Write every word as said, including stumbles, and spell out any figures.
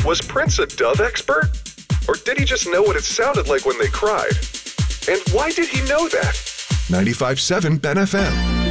Was Prince a Dove expert? Or did he just know what it sounded like when they cried? And why did he know that? ninety-five point seven Ben F M.